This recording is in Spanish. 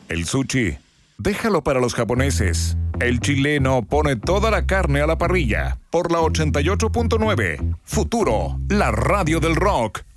El sushi, déjalo para los japoneses. El chileno pone toda la carne a la parrilla. Por la 88.9, Futuro, la radio del rock.